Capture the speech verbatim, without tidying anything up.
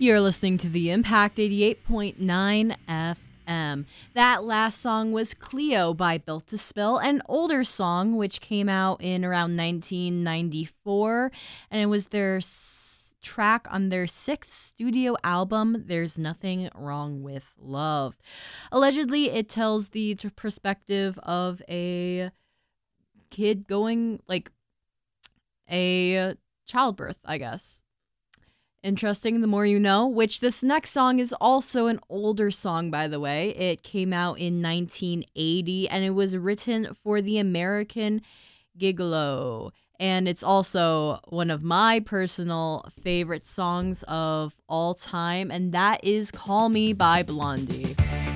You're listening to The Impact eighty-eight point nine F M. That last song was Cleo by Built to Spill, an older song which came out in around nineteen ninety-four, and it was their s- track on their sixth studio album, There's Nothing Wrong with Love. Allegedly, it tells the t- perspective of a kid going, like, a childbirth, I guess. Interesting, the more you know, which this next song is also an older song, by the way. It came out in nineteen eighty, and it was written for the American Gigolo. And it's also one of my personal favorite songs of all time, and that is Call Me by Blondie.